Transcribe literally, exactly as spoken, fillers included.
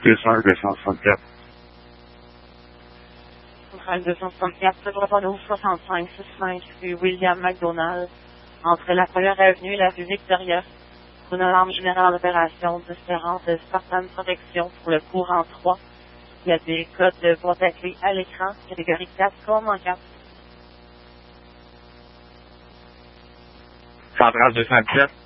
deux cent un deux cent soixante-quatre. Centrale deux cent soixante-quatre, ce Renault soixante-cinq soixante-cinq rue William McDonald, entre la première avenue et la rue Victoria, pour une alarme générale d'opération différente de certaines protections pour le courant trois. Il y a des codes de boîte à clé à l'écran, catégorie quatre, commandement quatre. Centrale deux cent dix-sept.